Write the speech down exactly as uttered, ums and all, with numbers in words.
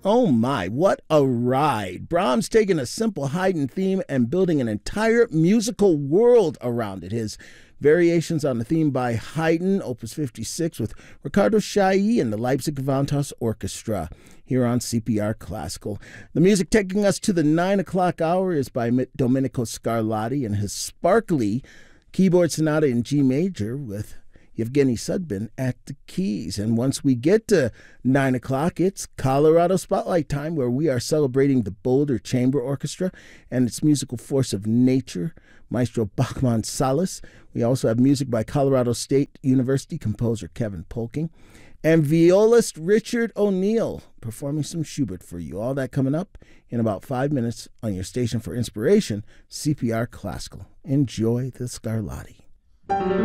Oh my, what a ride. Brahms taking a simple Haydn theme and building an entire musical world around it. His variations on the theme by Haydn, Opus fifty-six, with Ricardo Chailly and the Leipzig Gewandhaus Orchestra here on C P R Classical. The music taking us to the nine o'clock hour is by Domenico Scarlatti and his sparkly keyboard sonata in G major with Yevgeny Sudbin at the keys. And once we get to nine o'clock, it's Colorado Spotlight time, where we are celebrating the Boulder Chamber Orchestra and its musical force of nature, Maestro Bachman Salas. We also have music by Colorado State University composer Kevin Polking and violist Richard O'Neill performing some Schubert for you. All that coming up in about five minutes on your station for inspiration, C P R Classical. Enjoy the Scarlatti.